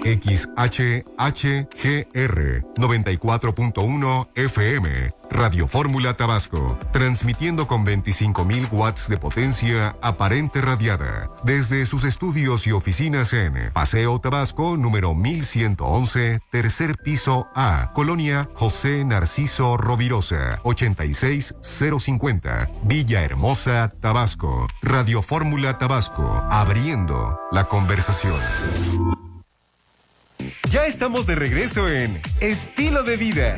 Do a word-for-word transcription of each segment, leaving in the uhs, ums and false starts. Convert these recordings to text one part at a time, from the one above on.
X H H G R noventa y cuatro punto uno F M, Radio Fórmula Tabasco, transmitiendo con veinticinco mil watts de potencia aparente radiada, desde sus estudios y oficinas en Paseo Tabasco, número mil ciento once, tercer piso A, Colonia José Narciso Rovirosa, ochenta y seis cero cincuenta, Villahermosa, Tabasco. Radio Fórmula Tabasco, abriendo la conversación. Ya estamos de regreso en Estilo de Vida.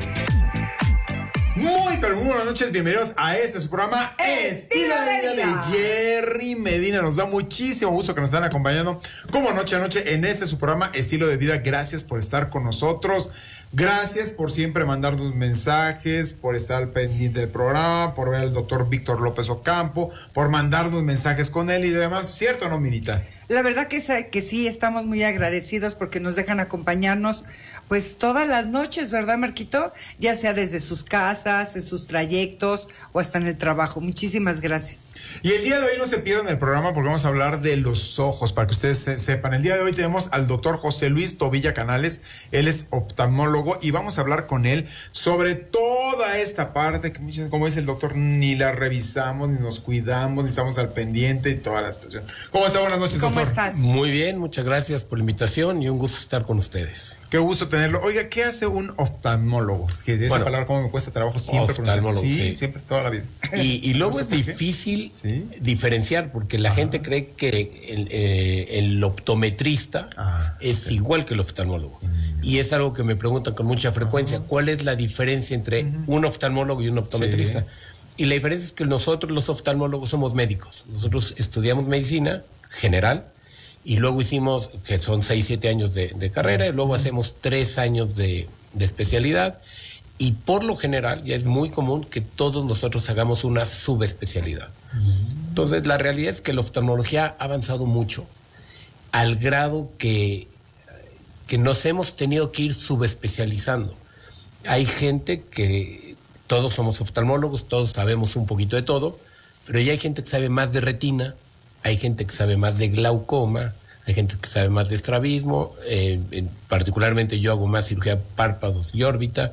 Muy, pero muy buenas noches, bienvenidos a este su programa Estilo de Vida de Jerry Medina. Nos da muchísimo gusto que nos están acompañando como noche a noche en este su programa Estilo de Vida. Gracias por estar con nosotros. Gracias por siempre mandarnos mensajes, por estar al pendiente del programa, por ver al doctor Víctor López Ocampo, por mandarnos mensajes con él y demás. ¿Cierto o no, Minita? La verdad que, que sí, estamos muy agradecidos porque nos dejan acompañarnos pues todas las noches, ¿verdad, Marquito? Ya sea desde sus casas, en sus trayectos o hasta en el trabajo. Muchísimas gracias. Y el día de hoy no se pierdan el programa porque vamos a hablar de los ojos, para que ustedes se sepan. El día de hoy tenemos al doctor José Luis Tobilla Canales, él es oftalmólogo y vamos a hablar con él sobre toda esta parte que, como dice el doctor, ni la revisamos, ni nos cuidamos, ni estamos al pendiente y toda la situación. ¿Cómo está? Buenas noches, doctor. ¿Cómo estás? Muy bien, muchas gracias por la invitación y un gusto estar con ustedes. Qué gusto tenerlo. Oiga, ¿qué hace un oftalmólogo? Que de esa bueno, palabra, cómo me cuesta trabajo siempre. Oftalmólogo, sí, sí. Siempre, toda la vida. Y, y luego no sé es difícil ¿Sí? diferenciar, porque la Ajá. gente cree que el, eh, el optometrista ah, es okay. igual que el oftalmólogo. Mm. Y es algo que me preguntan con mucha frecuencia. Uh-huh. ¿Cuál es la diferencia entre uh-huh. un oftalmólogo y un optometrista? Sí. Y la diferencia es que nosotros, los oftalmólogos, somos médicos. Nosotros estudiamos medicina general, y luego hicimos, que son seis, siete años de, de carrera, y luego hacemos tres años de, de especialidad, y por lo general ya es muy común que todos nosotros hagamos una subespecialidad. Entonces, la realidad es que la oftalmología ha avanzado mucho, al grado que, que nos hemos tenido que ir subespecializando. Hay gente que, todos somos oftalmólogos, todos sabemos un poquito de todo, pero ya hay gente que sabe más de retina, hay gente que sabe más de glaucoma, hay gente que sabe más de estrabismo, eh, en, particularmente yo hago más cirugía de párpados y órbita,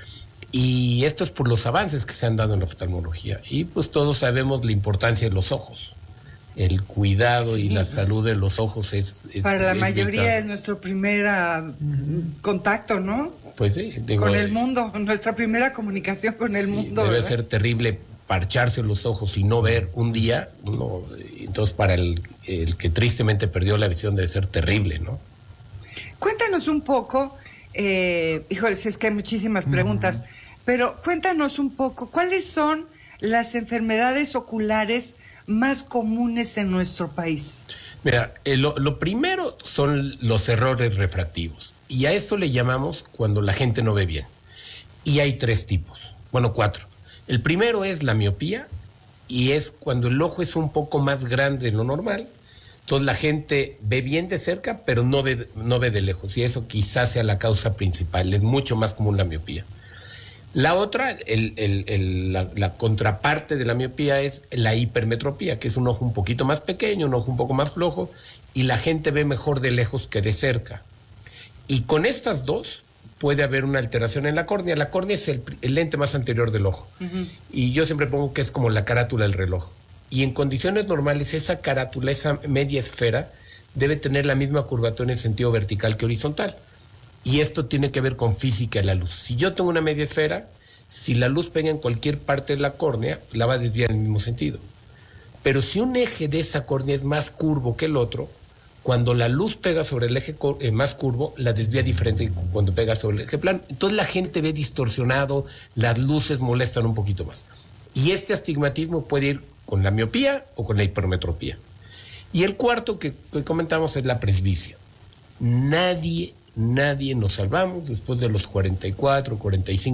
y esto es por los avances que se han dado en la oftalmología. Y pues todos sabemos la importancia de los ojos. El cuidado sí, y la pues, salud de los ojos es... es para la es mayoría vital. Es nuestro primer uh, contacto, ¿no? Pues sí. Digo, con el mundo, nuestra primera comunicación con el sí, mundo. Debe ¿verdad? ser terrible parcharse los ojos y no ver un día, uno, entonces para el, el que tristemente perdió la visión debe ser terrible, ¿no? Cuéntanos un poco, eh, híjole, es que hay muchísimas preguntas, uh-huh. pero cuéntanos un poco, ¿cuáles son las enfermedades oculares más comunes en nuestro país? Mira, eh, lo, lo primero son los errores refractivos, y a eso le llamamos cuando la gente no ve bien. Y hay tres tipos, bueno, cuatro. El primero es la miopía, y es cuando el ojo es un poco más grande de lo normal, entonces la gente ve bien de cerca, pero no ve, no ve de lejos, y eso quizás sea la causa principal, es mucho más común la miopía. La otra, el, el, el, la, la contraparte de la miopía es la hipermetropía, que es un ojo un poquito más pequeño, un ojo un poco más flojo, y la gente ve mejor de lejos que de cerca. Y con estas dos puede haber una alteración en la córnea. La córnea es el, el lente más anterior del ojo. Uh-huh. Y yo siempre pongo que es como la carátula del reloj. Y en condiciones normales, esa carátula, esa media esfera, debe tener la misma curvatura en sentido vertical que horizontal. Y esto tiene que ver con física de la luz. Si yo tengo una media esfera, si la luz pega en cualquier parte de la córnea, la va a desviar en el mismo sentido. Pero si un eje de esa córnea es más curvo que el otro, cuando la luz pega sobre el eje eh, más curvo, la desvía diferente que cuando pega sobre el eje plano. Entonces la gente ve distorsionado, las luces molestan un poquito más. Y este astigmatismo puede ir con la miopía o con la hipermetropía. Y el cuarto que, que comentamos es la presbicia. Nadie, nadie nos salvamos después de los cuarenta y cuatro, cuarenta y cinco